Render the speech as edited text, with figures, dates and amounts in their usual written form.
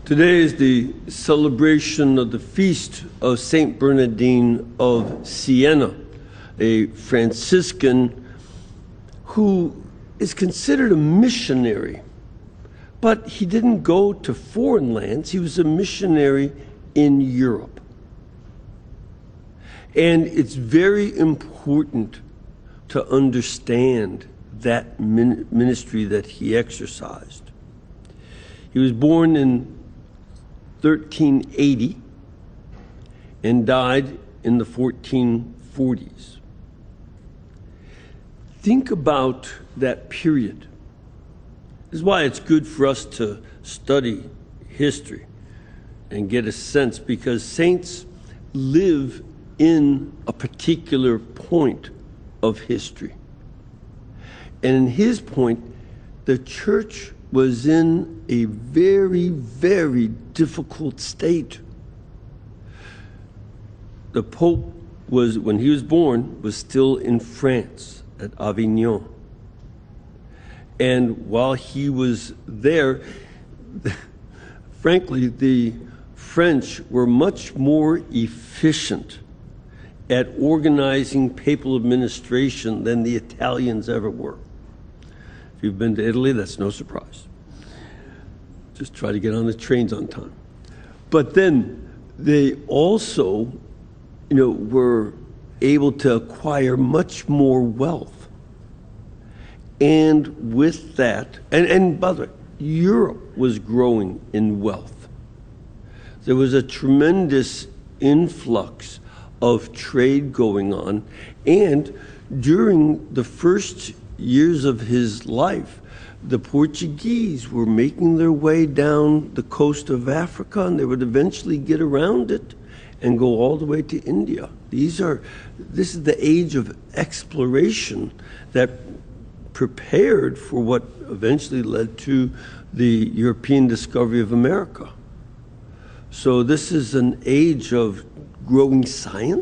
Today is the celebration of the feast of Saint Bernardine of Siena, a Franciscan who is considered a missionary. But he didn't go to foreign lands. He was a missionary in Europe. And it's very important to understand that ministry that he exercised. He was born in 1380 and died in the 1440s. Think about that period. This is why it's good for us to study history and get a sense, because saints live in a particular point of history. And in his point, the church was in a very, very difficult state. The Pope was, when he was born, was still in France at Avignon. And while he was there, frankly, the French were much more efficient at organizing papal administration than the Italians ever were. If you've been to Italy, that's no surprise. Just try to get on the trains on time. But then they also, were able to acquire much more wealth. And with that, and by the way, Europe was growing in wealth. There was a tremendous influx of trade going on. And during the first years of his life, the Portuguese were making their way down the coast of Africa, and they would eventually get around it and go all the way to India. This is the age of exploration that prepared for what eventually led to the European discovery of America. So this is an age of growing science.